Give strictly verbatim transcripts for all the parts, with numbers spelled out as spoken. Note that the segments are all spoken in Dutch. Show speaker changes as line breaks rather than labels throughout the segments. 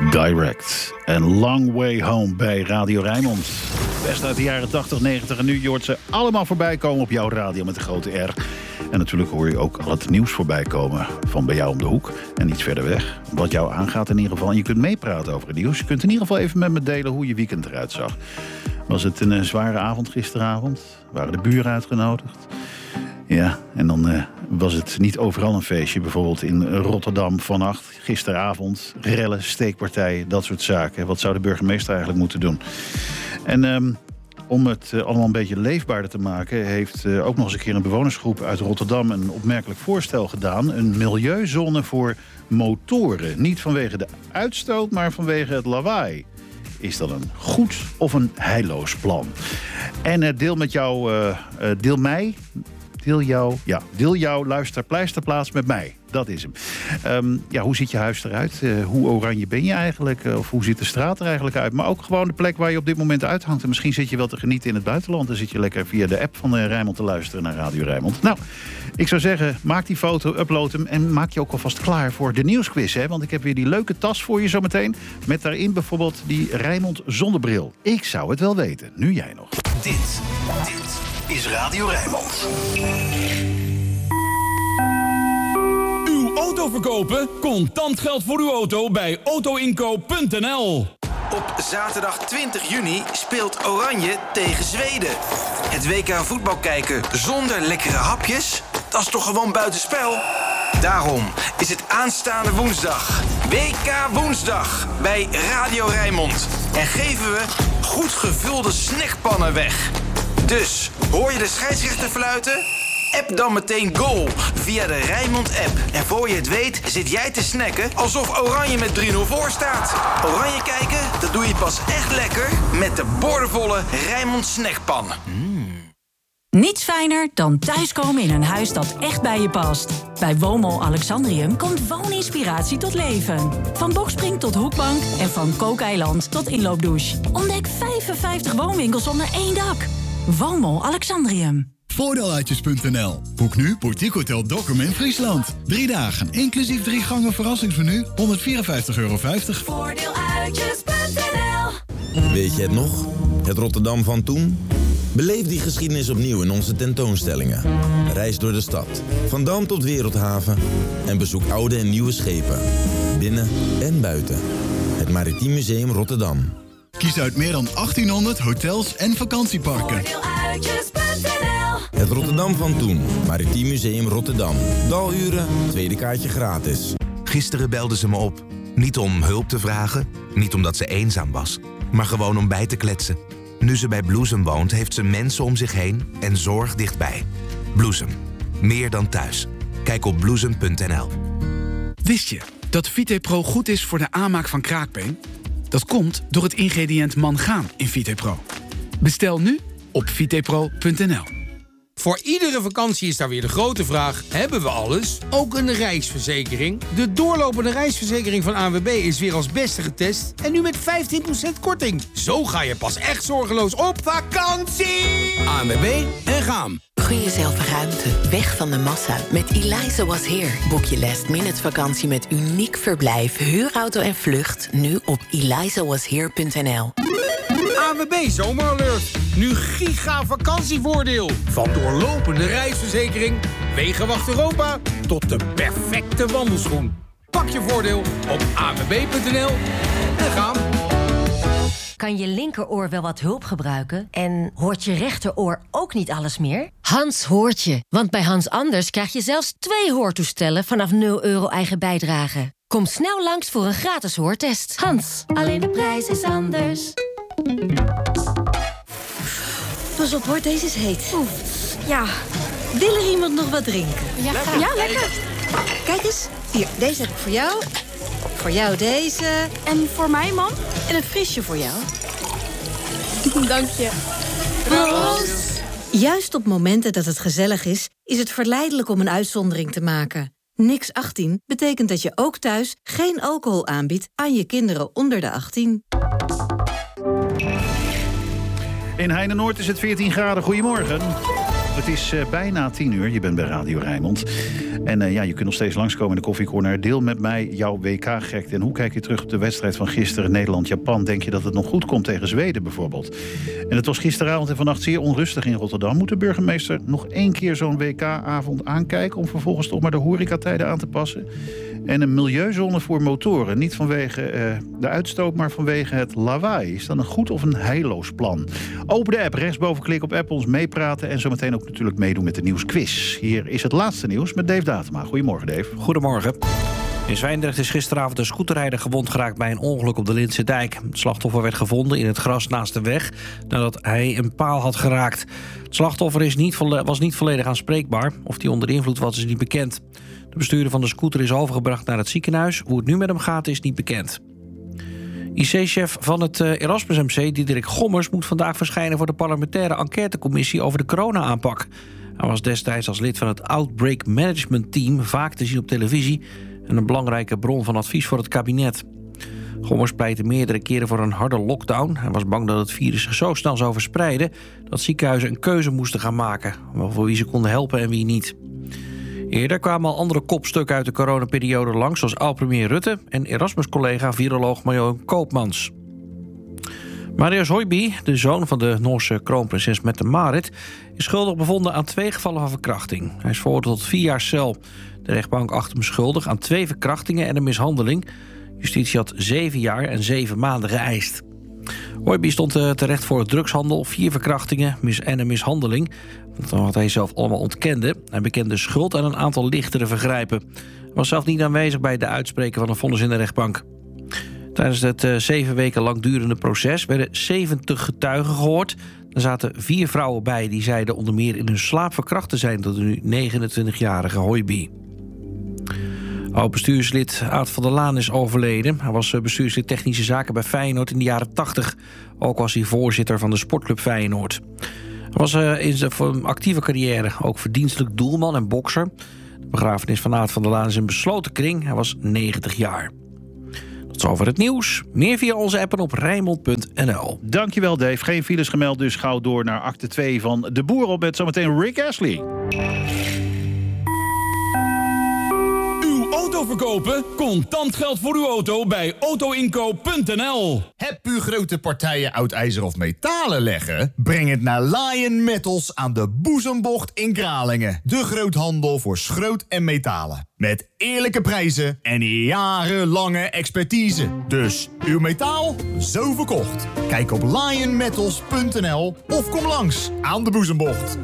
Direct en Long Way Home bij Radio Rijnmond. Best uit de jaren tachtig, negentig en nu. Je hoort ze allemaal voorbij komen op jouw radio met de grote R. En natuurlijk hoor je ook al het nieuws voorbij komen van bij jou om de hoek. En iets verder weg. Wat jou aangaat in ieder geval. En je kunt meepraten over het nieuws. Je kunt in ieder geval even met me delen hoe je weekend eruit zag. Was het een uh, zware avond gisteravond? Waren de buren uitgenodigd? Ja, en dan uh, was het niet overal een feestje. Bijvoorbeeld in Rotterdam vannacht, gisteravond, rellen, steekpartijen, dat soort zaken. Wat zou de burgemeester eigenlijk moeten doen? En um, om het uh, allemaal een beetje leefbaarder te maken, heeft uh, ook nog eens een keer een bewonersgroep uit Rotterdam een opmerkelijk voorstel gedaan. Een milieuzone voor motoren. Niet vanwege de uitstoot, maar vanwege het lawaai. Is dat een goed of een heilloos plan? En uh, deel met jou, uh, uh, deel mij... Deel jou, ja, deel jouw luisterpleisterplaats met mij. Dat is hem. Um, ja, hoe ziet je huis eruit? Uh, hoe oranje ben je eigenlijk? Uh, of hoe ziet de straat er eigenlijk uit? Maar ook gewoon de plek waar je op dit moment uithangt. En misschien zit je wel te genieten in het buitenland. Dan zit je lekker via de app van uh, Rijnmond te luisteren naar Radio Rijnmond. Nou, ik zou zeggen, maak die foto, upload hem en maak je ook alvast klaar voor de nieuwsquiz. Hè? Want ik heb weer die leuke tas voor je zometeen. Met daarin bijvoorbeeld die Rijnmond zonnebril. Ik zou het wel weten. Nu jij nog.
Dit, dit is Radio Rijnmond.
Uw auto verkopen? Contant geld voor uw auto bij autoinkoop punt n l.
Op zaterdag twintig juni speelt Oranje tegen Zweden. Het W K voetbal kijken zonder lekkere hapjes? Dat is toch gewoon buitenspel? Daarom is het aanstaande woensdag W K Woensdag bij Radio Rijnmond. En geven we goed gevulde snackpannen weg. Dus, hoor je de scheidsrechter fluiten? App dan meteen goal via de Rijnmond-app. En voor je het weet zit jij te snacken alsof Oranje met drie nul voor staat. Oranje kijken, dat doe je pas echt lekker met de boordevolle Rijnmond snackpan. Mm.
Niets fijner dan thuiskomen in een huis dat echt bij je past. Bij Woonmol Alexandrium komt wooninspiratie tot leven. Van bokspring tot hoekbank en van kookeiland tot inloopdouche. Ontdek vijfenvijftig woonwinkels onder één dak. Woonmol Alexandrium.
Voordeeluitjes punt n l. Boek nu Boutique Hotel Dokkum in Friesland. Drie dagen, inclusief drie gangen verrassingsmenu, honderdvierenvijftig euro vijftig.
Voordeeluitjes punt n l.
Weet je het nog? Het Rotterdam van toen? Beleef die geschiedenis opnieuw in onze tentoonstellingen. Reis door de stad, van Dam tot Wereldhaven. En bezoek oude en nieuwe schepen. Binnen en buiten. Het Maritiem Museum Rotterdam.
Kies uit meer dan achttienhonderd hotels en vakantieparken.
Voordeeluitjes punt n l.
Het Rotterdam van toen. Maritiem Museum Rotterdam. Daluren, tweede kaartje gratis.
Gisteren belde ze me op. Niet om hulp te vragen, niet omdat ze eenzaam was, maar gewoon om bij te kletsen. Nu ze bij Bloesem woont, heeft ze mensen om zich heen en zorg dichtbij. Bloesem. Meer dan thuis. Kijk op bloesem punt n l.
Wist je dat VitePro goed is voor de aanmaak van kraakbeen? Dat komt door het ingrediënt mangaan in VitePro. Bestel nu op vitepro punt n l.
Voor iedere vakantie is daar weer de grote vraag: hebben we alles? Ook een reisverzekering? De doorlopende reisverzekering van A N W B is weer als beste getest en nu met vijftien procent korting. Zo ga je pas echt zorgeloos op vakantie! A N W B en gaan.
Gun jezelf ruimte, weg van de massa. Met Eliza Was Here boek je last minute vakantie met uniek verblijf, huurauto en vlucht. Nu op eliza was here punt n l.
A N W B Zomeralert. Nu giga vakantievoordeel. Van doorlopende reisverzekering, Wegenwacht Europa tot de perfecte wandelschoen. Pak je voordeel op a n w b punt n l en gaan.
Kan je linkeroor wel wat hulp gebruiken? En hoort je rechteroor ook niet alles meer? Hans hoort je, want bij Hans Anders krijg je zelfs twee hoortoestellen vanaf nul euro eigen bijdrage. Kom snel langs voor een gratis hoortest. Hans, alleen de prijs is anders.
Pas op hoor, deze is heet. Oeh, ja. Wil er iemand nog wat drinken?
Ja,
lekker. Ja, lekker. Kijk eens, hier, deze heb ik voor jou. Voor jou deze. En voor mij, mam. En een frisje voor jou. Dank je. Proost. Juist op momenten dat het gezellig is, is het verleidelijk om een uitzondering te maken. Niks achttien betekent dat je ook thuis geen alcohol aanbiedt aan je kinderen onder de achttien.
In Heine-Noord is het veertien graden. Goedemorgen. Het is uh, bijna tien uur. Je bent bij Radio Rijnmond. En uh, ja, je kunt nog steeds langskomen in de koffiecorner. Deel met mij jouw W K-gekte. En hoe kijk je terug op de wedstrijd van gisteren Nederland-Japan? Denk je dat het nog goed komt tegen Zweden bijvoorbeeld? En het was gisteravond en vannacht zeer onrustig in Rotterdam. Moet de burgemeester nog één keer zo'n W K-avond aankijken... om vervolgens toch maar de horecatijden aan te passen? En een milieuzone voor motoren. Niet vanwege uh, de uitstoot, maar vanwege het lawaai. Is dat een goed of een heilloos plan? Open de app, rechtsboven klik op app, ons meepraten... en zometeen ook natuurlijk meedoen met de nieuwsquiz. Hier is het laatste nieuws met Dave Datema. Goedemorgen, Dave.
Goedemorgen. In Zwijndrecht is gisteravond een scooterrijder gewond geraakt bij een ongeluk op de Lintse Dijk. Het slachtoffer werd gevonden in het gras naast de weg nadat hij een paal had geraakt. Het slachtoffer is niet volle- was niet volledig aanspreekbaar. Of hij onder invloed was, is niet bekend. De bestuurder van de scooter is overgebracht naar het ziekenhuis. Hoe het nu met hem gaat, is niet bekend. I C-chef van het Erasmus M C, Diederik Gommers, moet vandaag verschijnen voor de parlementaire enquêtecommissie over de corona-aanpak. Hij was destijds als lid van het Outbreak Management Team vaak te zien op televisie en een belangrijke bron van advies voor het kabinet. Gommers pleitte meerdere keren voor een harde lockdown. Hij was bang dat het virus zich zo snel zou verspreiden dat ziekenhuizen een keuze moesten gaan maken voor wie ze konden helpen en wie niet. Eerder kwamen al andere kopstukken uit de coronaperiode langs, zoals oud-premier Rutte en Erasmus-collega viroloog Marjolein Koopmans. Marius Høiby, de zoon van de Noorse kroonprinses Mette-Marit, is schuldig bevonden aan twee gevallen van verkrachting. Hij is veroordeeld tot vier jaar cel. De rechtbank acht hem schuldig aan twee verkrachtingen en een mishandeling. Justitie had zeven jaar en zeven maanden geëist. Høiby stond terecht voor drugshandel, vier verkrachtingen en een mishandeling, wat hij zelf allemaal ontkende. Hij bekende schuld aan een aantal lichtere vergrijpen. Hij was zelf niet aanwezig bij de uitspreken van een vonnis in de rechtbank. Tijdens het uh, zeven weken lang durende proces werden zeventig getuigen gehoord. Er zaten vier vrouwen bij die zeiden onder meer in hun slaap verkracht te zijn door de nu negenentwintigjarige Høiby. Oud-bestuurslid Aad van der Laan is overleden. Hij was bestuurslid technische zaken bij Feyenoord in de jaren tachtig. Ook was hij voorzitter van de sportclub Feyenoord. Hij was in zijn actieve carrière ook verdienstelijk doelman en bokser. De begrafenis van Aad van der Laan is een besloten kring. Hij was negentig jaar. Tot zover het nieuws. Meer via onze app en op Rijnmond punt n l.
Dankjewel, Dave. Geen files gemeld, dus gauw door naar acte twee van De Boer op met zometeen Rick Astley.
Auto verkopen? Contant geld voor uw auto bij auto inkoop punt n l.
Heb u grote partijen oud ijzer of metalen leggen? Breng het naar Lion Metals aan de Boezembocht in Kralingen. De groothandel voor schroot en metalen. Met eerlijke prijzen en jarenlange expertise. Dus uw metaal, zo verkocht. Kijk op lion metals punt n l of kom langs aan de Boezembocht.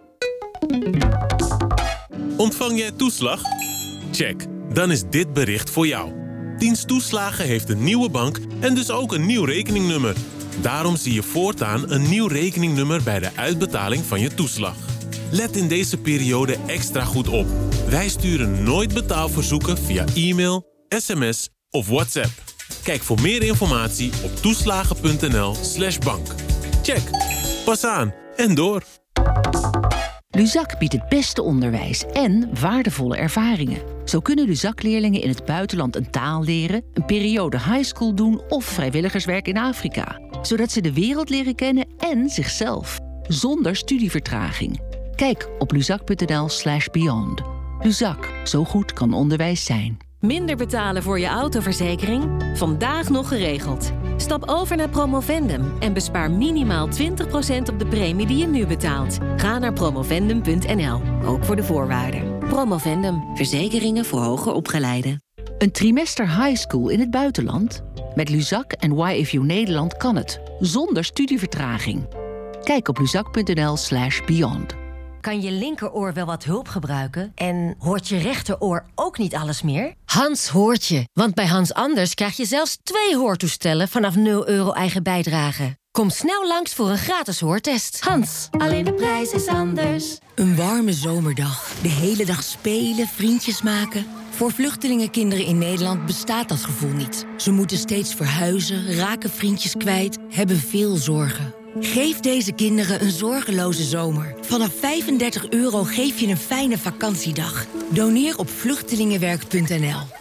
Ontvang jij toeslag? Check. Dan is dit bericht voor jou. Dienst Toeslagen heeft een nieuwe bank en dus ook een nieuw rekeningnummer. Daarom zie je voortaan een nieuw rekeningnummer bij de uitbetaling van je toeslag. Let in deze periode extra goed op. Wij sturen nooit betaalverzoeken via e-mail, sms of WhatsApp. Kijk voor meer informatie op toeslagen punt n l slash bank. Check. Pas aan en door.
Luzak biedt het beste onderwijs en waardevolle ervaringen. Zo kunnen Luzak-leerlingen in het buitenland een taal leren, een periode highschool doen of vrijwilligerswerk in Afrika. Zodat ze de wereld leren kennen en zichzelf. Zonder studievertraging. Kijk op luzak punt n l slash beyond. Luzak, zo goed kan onderwijs zijn.
Minder betalen voor je autoverzekering? Vandaag nog geregeld. Stap over naar Promovendum en bespaar minimaal twintig procent op de premie die je nu betaalt. Ga naar promovendum punt n l, ook voor de voorwaarden. Promovendum, verzekeringen voor hoger opgeleiden.
Een trimester highschool in het buitenland? Met Luzak en Y F U Nederland kan het, zonder studievertraging. Kijk op luzak punt n l slash beyond.
Kan je linkeroor wel wat hulp gebruiken? En hoort je rechteroor ook niet alles meer? Hans hoort je, want bij Hans Anders krijg je zelfs twee hoortoestellen vanaf nul euro eigen bijdrage. Kom snel langs voor een gratis hoortest. Hans, alleen de prijs is anders.
Een warme zomerdag, de hele dag spelen, vriendjes maken. Voor vluchtelingenkinderen in Nederland bestaat dat gevoel niet. Ze moeten steeds verhuizen, raken vriendjes kwijt, hebben veel zorgen. Geef deze kinderen een zorgeloze zomer. Vanaf vijfendertig euro geef je een fijne vakantiedag. Doneer op vluchtelingenwerk punt n l.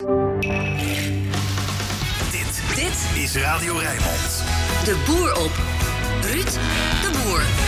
Dit, dit is Radio Rijnmond.
De Boer op. Ruud de Boer.